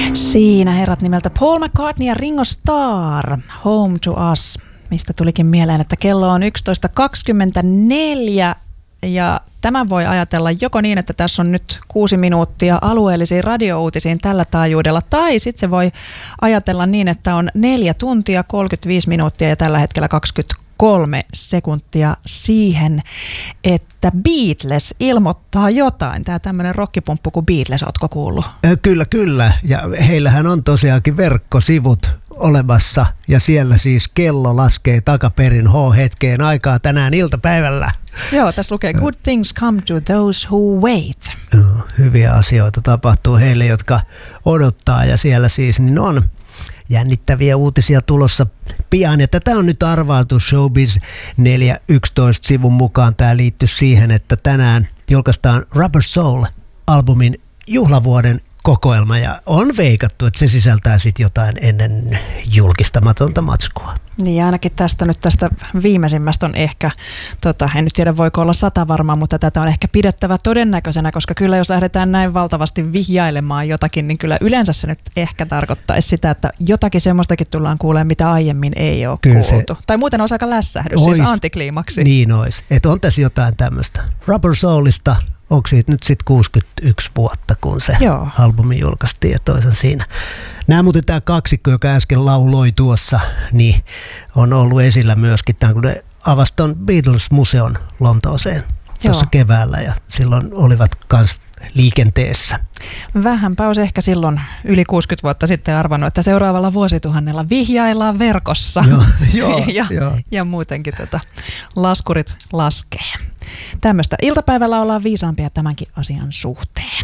Siinä herrat nimeltä Paul McCartney ja Ringo Starr, Home to Us, mistä tulikin mieleen, että kello on 11.24 ja tämän voi ajatella joko niin, että tässä on nyt 6 minuuttia alueellisiin radiouutisiin tällä taajuudella, tai sitten se voi ajatella niin, että on 4 tuntia, 35 minuuttia ja tällä hetkellä 23 sekuntia siihen, että Beatles ilmoittaa jotain. Tämä tämmöinen rockipumppu kuin Beatles, ootko kuullut? Kyllä. Ja heillähän on tosiaankin verkkosivut olemassa ja siellä siis kello laskee takaperin H-hetkeen aikaa tänään iltapäivällä. Joo, tässä lukee Good things come to those who wait. Hyviä asioita tapahtuu heille, jotka odottaa ja siellä siis niin on jännittäviä uutisia tulossa pian. Ja tätä on nyt arvailtu Showbiz 411 sivun mukaan. Tämä liittyy siihen, että tänään julkaistaan Rubber Soul-albumin juhlavuoden kokoelma ja on veikattu, että se sisältää sitten jotain ennen julkistamatonta matskua. Niin ainakin tästä viimeisimmästä on ehkä, en nyt tiedä voiko olla 100 varmaan, mutta tätä on ehkä pidettävä todennäköisenä, koska kyllä jos lähdetään näin valtavasti vihjailemaan jotakin, niin kyllä yleensä se nyt ehkä tarkoittaisi sitä, että jotakin semmoistakin tullaan kuulemaan, mitä aiemmin ei ole kyllä kuultu. Tai muuten olisi aika lässähdys, siis antikliimaksi. Niin olisi, että on tässä jotain tämmöistä. Rubber Soulista. Onko siitä nyt sitten 61 vuotta, kun se albumi julkaistiin ja toisen siinä. Nämä muuten tämä kaksikko, joka äsken lauloi tuossa, niin on ollut esillä myöskin. Tämä kun ne avasi ton Beatles-museon Lontooseen tuossa keväällä ja silloin olivat kans liikenteessä. Vähänpä olisi ehkä silloin yli 60 vuotta sitten arvannut, että seuraavalla vuosituhannella vihjaillaan verkossa ja muutenkin laskurit laskee. Tämmöistä iltapäivällä ollaan viisaampia tämänkin asian suhteen.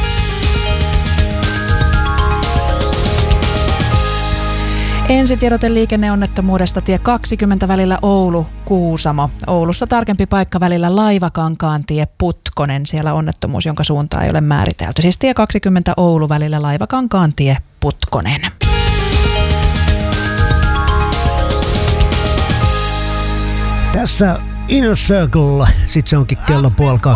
Ensitiedote liikenneonnettomuudesta tie 20 välillä Oulu-Kuusamo. Oulussa tarkempi paikka välillä Laivakankaantie Putkonen. Siellä onnettomuus, jonka suuntaa ei ole määritelty. Siis tie 20 Oulu välillä Laivakankaantie Putkonen. Tässä Inner Circle, sit se onkin kello 1:30.